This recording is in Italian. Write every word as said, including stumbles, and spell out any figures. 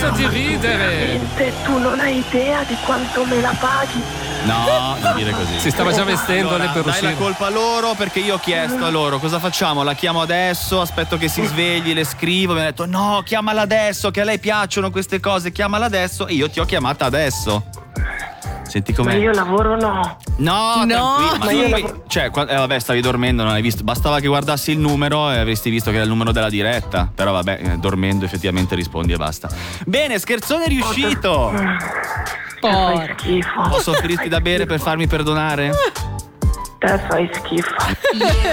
Smettila di ridere. Veramente, tu non hai idea di quanto me la paghi. No, non dire così. Si stava già vestendo Allora, lei per dai uscire. la colpa a loro, perché io ho chiesto a loro cosa facciamo, la chiamo adesso, aspetto che si svegli, le scrivo, mi hanno detto no, chiamala adesso, che a lei piacciono queste cose, chiamala adesso, e io ti ho chiamata adesso. Senti com'è? Ma io lavoro no. No, No. tranquillo, ma Ma io tu- la- cioè, qua- eh, vabbè, stavi dormendo, non hai visto, bastava che guardassi il numero e avresti visto che era il numero della diretta, però vabbè, eh, dormendo effettivamente rispondi e basta. Bene, scherzone riuscito. Fai schifo. Posso offrirti da bere per farmi perdonare? Te fai schifo.